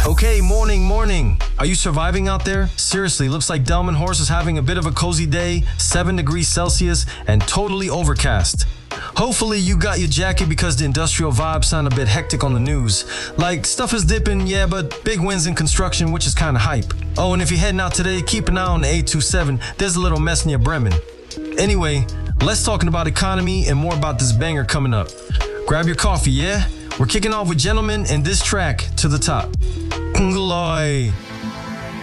Okay, morning. Are you surviving out there? Seriously, looks like Delman Horse is having a bit of a cozy day, 7 degrees Celsius, and totally overcast. Hopefully you got your jacket because the industrial vibes sound a bit hectic on the news. Like, stuff is dipping, yeah, but big wins in construction, which is kinda hype. Oh, and if you're heading out today, keep an eye on the 827, there's a little mess near Bremen. Anyway, less talking about economy and more about this banger coming up. Grab your coffee, yeah? We're kicking off with Gentlemen and this track, To the Top. Gloy.